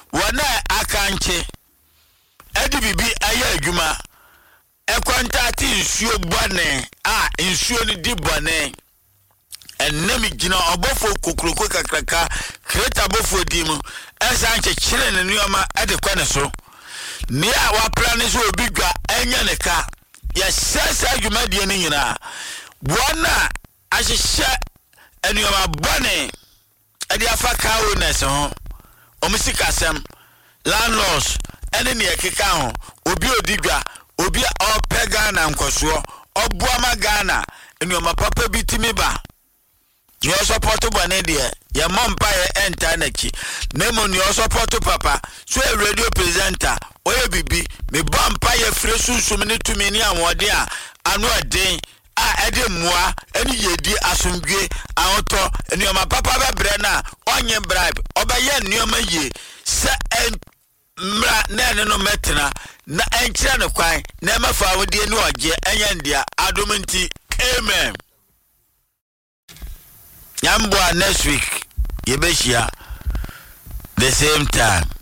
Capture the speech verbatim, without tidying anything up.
wana akanche edi bibi aye adwuma ekwantati nsuo bone a nsuo ni di bone enemi gina obofo kokroko kakraka kreta bofo dimu esa nche chire ne nuoma ede kwane so ni a wa plan so obi gwa enya ne ka ya sesa adwuma die ni nyina bona ahihye enuoma bone edi afaka owners ho omusikasem landlords ene ne ekeka ho obi odigwa obi opega na nkoso obuama Ghana enuoma papa bitimi ba you support bone de ya mompa ye enter na ki nemo ni support papa so a radio presenter oye bibi me bompa ye fre sunsum ne tumi ni anwode a anu aden a ede moa eni yedi asomdwe ahoto enuoma papa bebre na onye bribe obaye enuoma ye se en mra na ne no metena na enkyere ne kwan na mafa wode ni oje enye ndia adominti amen. Yamboa next week yebeshia the same time.